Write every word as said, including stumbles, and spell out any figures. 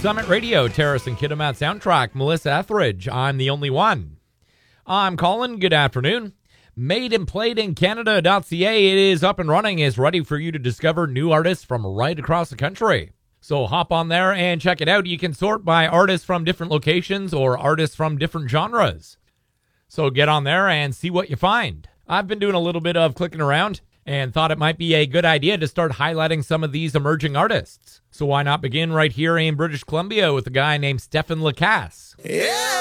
Summit Radio, Terrace and Kitimat soundtrack, Melissa Etheridge, I'm the Only One. I'm Colin, good afternoon. Made and Played in Canada dot C A, it is up and running, is ready for you to discover new artists from right across the country. So hop on there and check it out. You can sort by artists from different locations or artists from different genres. So get on there and see what you find. I've been doing a little bit of clicking around and thought it might be a good idea to start highlighting some of these emerging artists. So why not begin right here in British Columbia with a guy named Stefan Lacasse. Yeah.